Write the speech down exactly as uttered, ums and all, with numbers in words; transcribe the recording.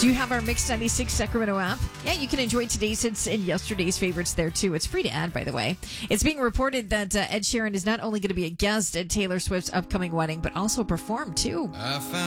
Do you have our Mix ninety-six Sacramento app? Yeah, you can enjoy today's hits and yesterday's favorites there, too. It's free to add, by the way. It's being reported that uh, Ed Sheeran is not only going to be a guest at Taylor Swift's upcoming wedding, but also perform, too. I found